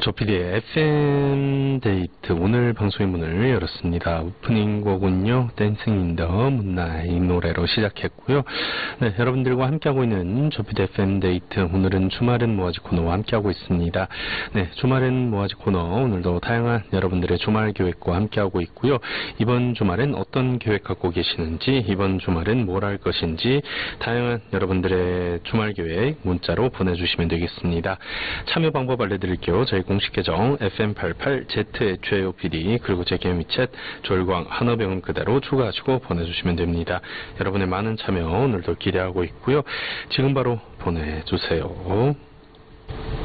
조피디의 FM 데이트 오늘 방송의 문을 열었습니다. 오프닝 곡은요, 댄싱 인 더 문나잇 노래로 시작했고요. 네, 여러분들과 함께하고 있는 조피디 FM 데이트, 오늘은 주말은 뭐하지 코너와 함께하고 있습니다. 네, 주말은 뭐하지 코너, 오늘도 다양한 여러분들의 주말 계획과 함께하고 있고요. 이번 주말엔 어떤 계획 갖고 계시는지, 이번 주말은 뭘 할 것인지, 다양한 여러분들의 주말 계획 문자로 보내주시면 되겠습니다. 참여 방법 알려드릴게요. 저희 공식 계정 FM88ZHAOPD 그리고 제 개인 위챗 졸광 한어병은 그대로 추가하시고 보내주시면 됩니다. 여러분의 많은 참여 오늘도 기대하고 있고요. 지금 바로 보내주세요.